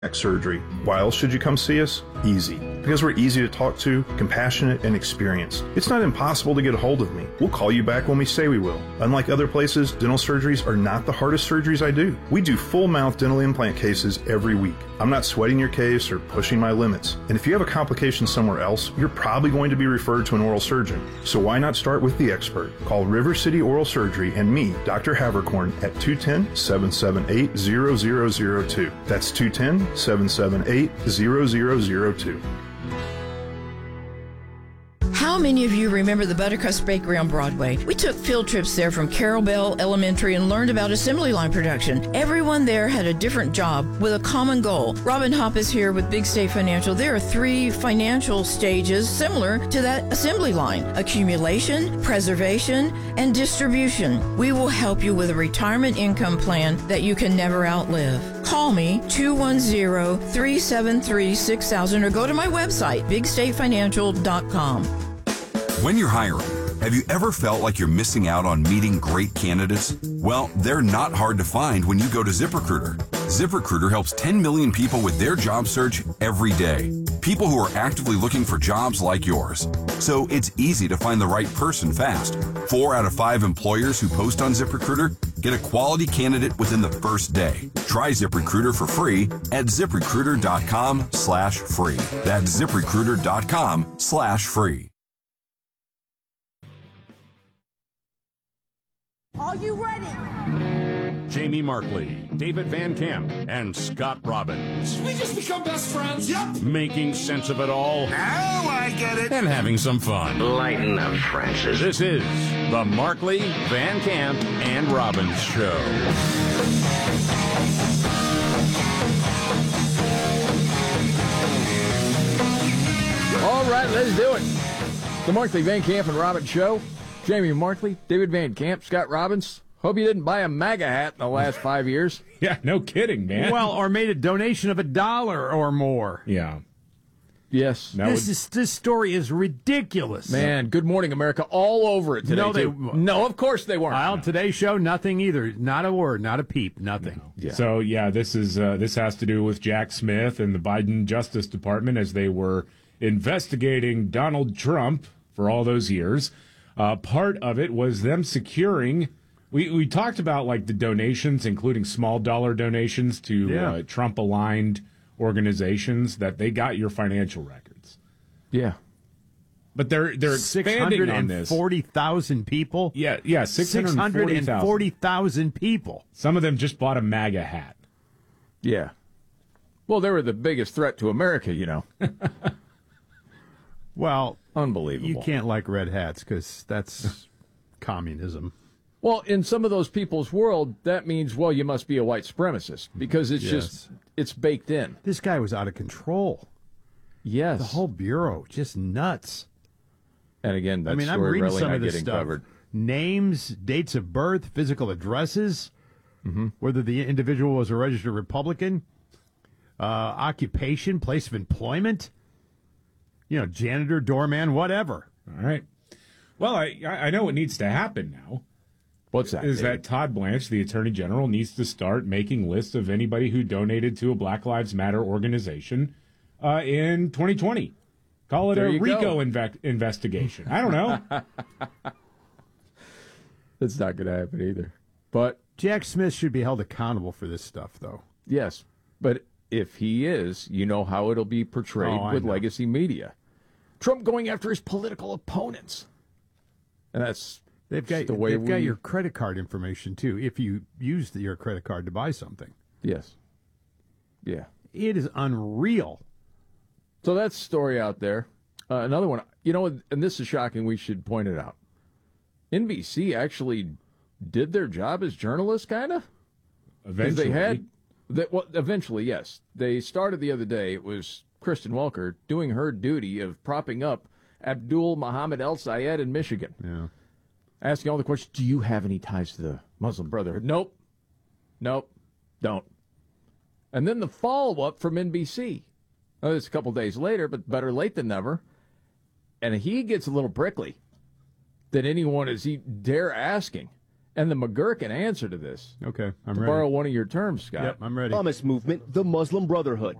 Neck surgery. Why else should you come see us? Easy. Because we're easy to talk to, compassionate, and experienced. It's not impossible to get a hold of me. We'll call you back when we say we will. Unlike other places, dental surgeries are not the hardest surgeries I do. We do full mouth dental implant cases every week. I'm not sweating your case or pushing my limits. And if you have a complication somewhere else, you're probably going to be referred to an oral surgeon. So why not start with the expert? Call River City Oral Surgery and me, Dr. Havercorn, at 210-778-0002. That's 210-778-0002. How many of you remember the Buttercrust Bakery on Broadway? We took field trips there from Carroll Bell Elementary and learned about assembly line production. Everyone there had a different job with a common goal. Robin Hopp is here with Big State Financial. There are 3 financial stages similar to that assembly line: accumulation, preservation, and distribution. We will help you with a retirement income plan that you can never outlive. Call me 210-373-6000 or go to my website, bigstatefinancial.com. When you're hiring, have you ever felt like you're missing out on meeting great candidates? Well, they're not hard to find when you go to ZipRecruiter. ZipRecruiter helps 10 million people with their job search every day. People who are actively looking for jobs like yours. So it's easy to find the right person fast. 4 out of 5 employers who post on ZipRecruiter get a quality candidate within the first day. Try ZipRecruiter for free at ZipRecruiter.com/free. That's ZipRecruiter.com/free. Are you ready? Jamie Markley, David Van Camp, and Scott Robbins. We just become best friends. Yep. Making sense of it all. Now I get it. And having some fun. Lighten up, Francis. This is the Markley, Van Camp, and Robbins Show. All right, let's do it. The Markley, Van Camp, and Robbins Show. Jamie Markley, David Van Camp, Scott Robbins. Hope you didn't buy a MAGA hat in the last 5 years. Yeah, no kidding, man. Well, or made a donation of $1 or more. Yeah. Yes. This story is ridiculous. Man, Good Morning America all over it today. No, of course they weren't. Well, today's show, nothing either. Not a word, not a peep, nothing. No. Yeah. So, this has to do with Jack Smith and the Biden Justice Department as they were investigating Donald Trump for all those years. Part of it was them securing. We talked about like the donations, including small dollar donations to Trump-aligned organizations, that they got your financial records. Yeah, but they're expanding on this. 640,000 people. Yeah, 640,000 people. Some of them just bought a MAGA hat. Yeah. Well, they were the biggest threat to America, you know. Well, unbelievable. You can't like red hats because that's communism. Well, in some of those people's world, that means, well, you must be a white supremacist because it's it's baked in. This guy was out of control. Yes. The whole bureau, just nuts. And again, that's I'm reading really some not of this getting stuff. covered. Names, dates of birth, physical addresses, whether the individual was a registered Republican, occupation, place of employment. Janitor, doorman, whatever. All right. Well, I know what needs to happen now. What's that? Is that Todd Blanche, the Attorney General, needs to start making lists of anybody who donated to a Black Lives Matter organization in 2020. Call it a RICO investigation. I don't know. That's not going to happen either. But Jack Smith should be held accountable for this stuff, though. Yes. But if he is, you know how it'll be portrayed with legacy media. Trump going after his political opponents. And that's they've got your credit card information, too, if you use your credit card to buy something. Yes. Yeah. It is unreal. So that's the story out there. Another one, and this is shocking, we should point it out. NBC actually did their job as journalists, kind of? Eventually. Eventually, yes. They started the other day. It was Kristen Welker doing her duty of propping up Abdul Muhammad El Sayed in Michigan. Yeah. Asking all the questions, do you have any ties to the Muslim Brotherhood? Nope. Don't. And then the follow-up from NBC. It's a couple days later, but better late than never. And he gets a little prickly that anyone is dare asking. and the McGurkin answer to this. Okay, I'm to ready. borrow one of your terms, Scott. Yep, I'm ready. Islamist movement, the Muslim Brotherhood.